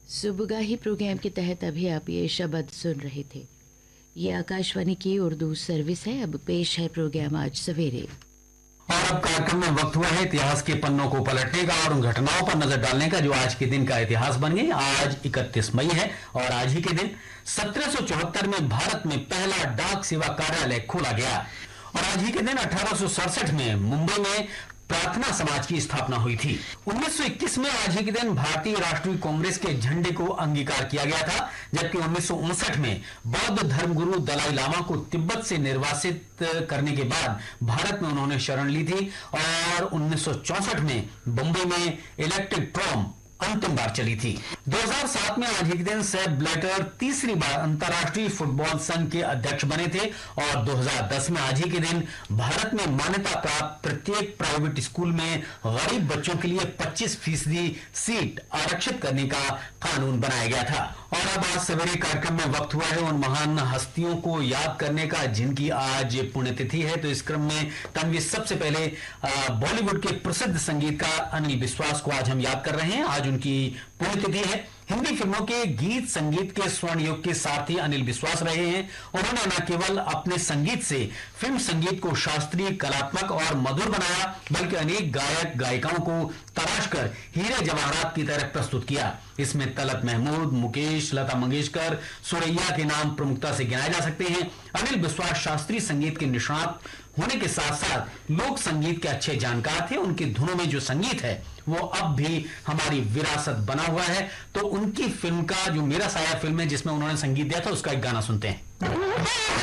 सुबुगाही programme के तहत अभी आप ये शब्द सुन रहे थे। ये आकाशवाणी की उर्दू सर्विस है। अब पेश है प्रोग्राम आज सवेरे। और अब कार्यक्रम में वक्त हुआ है इतिहास के पन्नों को पलटने का और उन घटनाओं पर नजर डालने का जो आज के दिन का इतिहास बन गई। आज 31 मई है और आज ही के दिन 1774 में भारत में पहला डाक सेवा कार्यालय खोला गया और आज ही के दिन 1867 में मुंबई में प्रार्थना समाज की स्थापना हुई थी। 1921 में आज ही के दिन भारतीय राष्ट्रीय कांग्रेस के झंडे को अंगीकार किया गया था, जबकि 1959 में बौद्ध धर्मगुरु दलाई लामा को तिब्बत से निर्वासित करने के बाद भारत में उन्होंने शरण ली थी और 1964 में बंबई में इलेक्ट्रिक ट्रॉम अंतिम बार चली थी। 2007 में आज ही के दिन सेप ब्लैटर तीसरी बार अंतर्राष्ट्रीय फुटबॉल संघ के अध्यक्ष बने थे और 2010 में आज ही के दिन भारत में मान्यता प्राप्त प्रत्येक प्राइवेट स्कूल में गरीब बच्चों के लिए 25% सीट आरक्षित करने का कानून बनाया गया था। और अब आज सवेरे कार्यक्रम में वक्त हुआ है उन महान हस्तियों को याद करने का जिनकी आज पुण्यतिथि है। तो इस क्रम में तन्वी सबसे पहले बॉलीवुड के प्रसिद्ध संगीतकार अनिल विश्वास को आज हम याद कर रहे हैं। आज उनकी पुण्यतिथि है। हिंदी फिल्मों के गीत संगीत के स्वर्ण युग के साथी अनिल विश्वास रहे हैं। उन्होंने न केवल अपने संगीत से फिल्म संगीत को शास्त्रीय, कलात्मक और मधुर बनाया, बल्कि अनेक गायक गायिकाओं को तराश कर हीरे जवाहरात की तरह प्रस्तुत किया। इसमें तलत महमूद, मुकेश, लता मंगेशकर, सुरैया के नाम प्रमुखता से गिनाए जा सकते हैं। अनिल विश्वास शास्त्रीय संगीत के निष्णात होने के साथ साथ लोक संगीत के अच्छे जानकार थे। उनकी धुनों में जो संगीत है वो अब भी हमारी विरासत बना हुआ है। तो उनकी फिल्म का जो मेरा साया फिल्म है जिसमें उन्होंने संगीत दिया था, उसका एक गाना सुनते हैं।